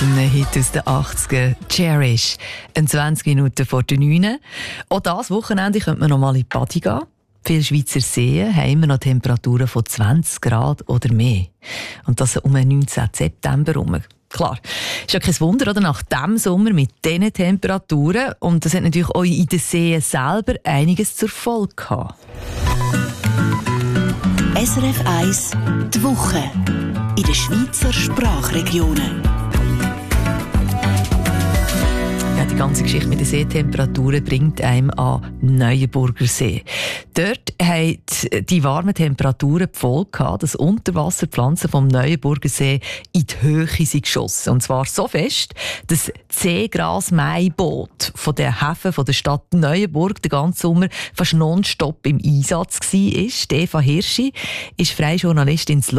mit einem Hit aus den 80ern, «Cherish». 20 Minuten vor der 9. Auch dieses Wochenende könnte man noch mal in die Badi gehen. Viele Schweizer Seen haben immer noch Temperaturen von 20 Grad oder mehr. Und das um den 19. September herum. Klar, ist ja kein Wunder, oder? Nach diesem Sommer mit diesen Temperaturen. Und das hat natürlich auch in den Seen selber einiges zur Folge gehabt. SRF 1, die Woche in den Schweizer Sprachregionen. Ja, die ganze Geschichte mit den Seetemperaturen bringt einem an Neuenburger See. Dort haben die warmen Temperaturen die Folge gehabt, dass Unterwasserpflanzen vom Neuenburger See in die Höhe sind geschossen. Und zwar so fest, dass das Seegras-Maiboot von der Häfen von der Stadt Neuenburg den ganzen Sommer fast nonstop im Einsatz war. Eva Hirschi ist freie Journalistin in